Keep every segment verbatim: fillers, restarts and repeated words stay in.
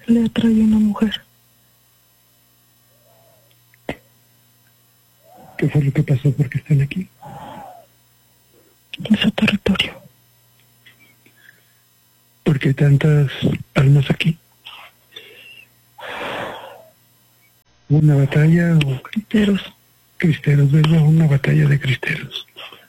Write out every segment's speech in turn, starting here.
Le atrae una mujer. ¿Qué fue lo que pasó? ¿Por qué están aquí? En su territorio. ¿Por qué tantas almas aquí? ¿Una batalla o...? Cristeros. Cristeros, ¿verdad? Una batalla de cristeros.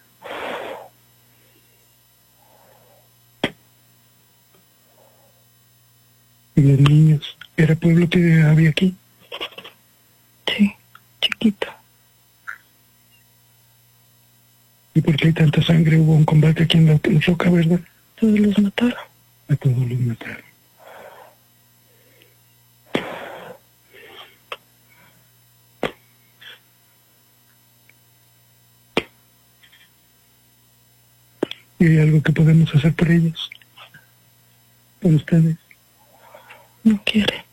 ¿Y los niños? ¿Era pueblo que había aquí? Sí, chiquito. ¿Y por qué hay tanta sangre? Hubo un combate aquí en la roca, ¿verdad? Todos los mataron. A todos los mataron. ¿Y hay algo que podemos hacer por ellos? ¿Por ustedes? No quiere.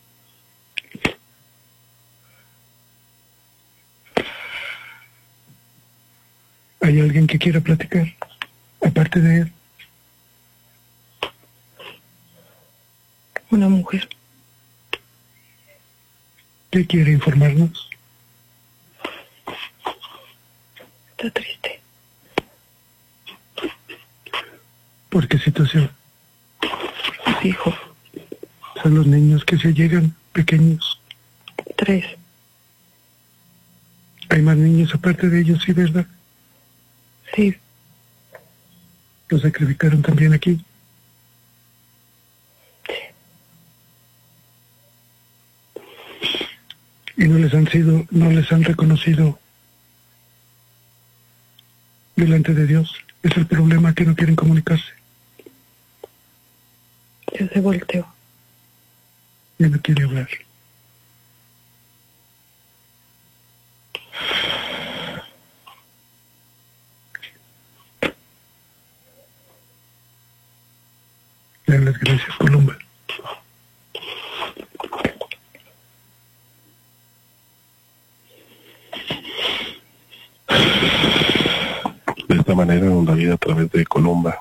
¿Hay alguien que quiera platicar? Aparte de él. Una mujer. ¿Qué quiere informarnos? Está triste. ¿Por qué situación? Sus hijos. Son los niños que se llegan pequeños. Tres. Hay más niños aparte de ellos, ¿sí, verdad? Sí. ¿Los sacrificaron también aquí? Sí. Y no les han sido, no les han reconocido delante de Dios. Es el problema, que no quieren comunicarse. Ya se volteó. Ya no quiere hablar. Le doy las gracias, Columba. De esta manera, don David, a través de Columba,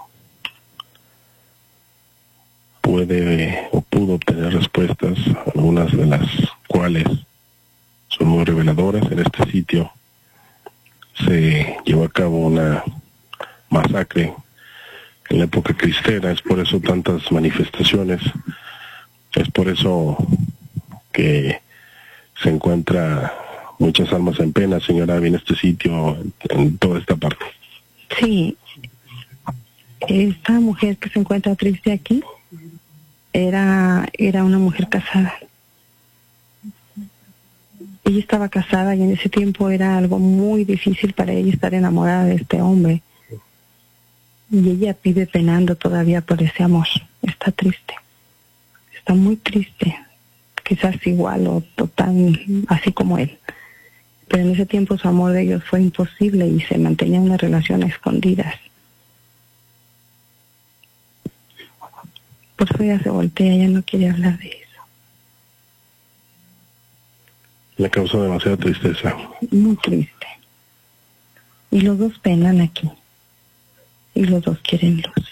puede o pudo obtener respuestas, algunas de las cuales son muy reveladoras. En este sitio se llevó a cabo una masacre en la época cristera, es por eso tantas manifestaciones, es por eso que se encuentra muchas almas en pena, señora Abby, en este sitio, en, en toda esta parte. Sí. Esta mujer que se encuentra triste aquí era, era una mujer casada. Ella estaba casada y en ese tiempo era algo muy difícil para ella estar enamorada de este hombre. Y ella vive penando todavía por ese amor. Está triste. Está muy triste. Quizás igual o total, así como él. Pero en ese tiempo su amor de ellos fue imposible y se mantenía una relación a escondidas. Por eso ella se voltea, ella no quiere hablar de eso. Le causó demasiada tristeza. Muy triste. Y los dos penan aquí. Y los dos quieren luz.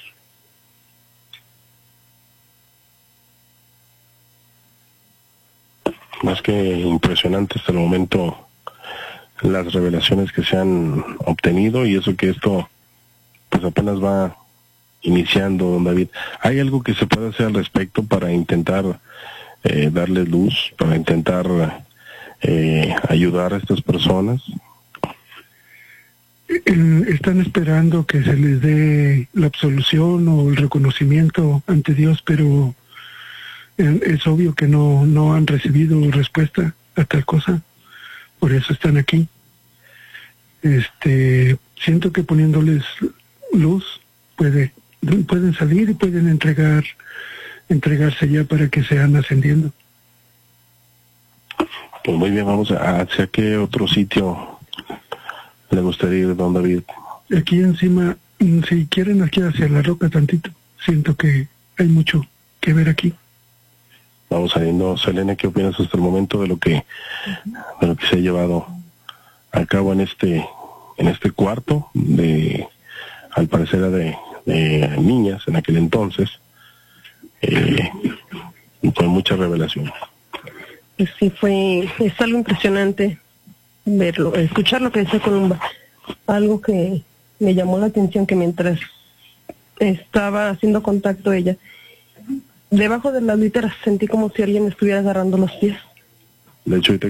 Más que impresionante hasta el momento las revelaciones que se han obtenido, y eso que esto pues apenas va iniciando, don David. ¿Hay algo que se puede hacer al respecto para intentar eh, darle luz, para intentar eh, ayudar a estas personas? Están esperando que se les dé la absolución o el reconocimiento ante Dios, pero es obvio que no, no han recibido respuesta a tal cosa. Por eso están aquí. Este, siento que poniéndoles luz puede, pueden salir y pueden entregar, entregarse ya para que sean ascendiendo. Pues muy bien, vamos a, ¿hacia qué otro sitio le gustaría ir, don David? Aquí encima, si quieren, aquí hacia la roca tantito. Siento que hay mucho que ver aquí. Vamos saliendo. Selene, ¿qué opinas hasta el momento de lo que de lo que se ha llevado a cabo en este en este cuarto de, al parecer, de, de niñas en aquel entonces? Eh, fue mucha revelación. Pues sí, fue, es algo impresionante verlo, escuchar lo que decía Columba. Algo que me llamó la atención, que mientras estaba haciendo contacto ella, debajo de las literas sentí como si alguien me estuviera agarrando los pies. De hecho, ahorita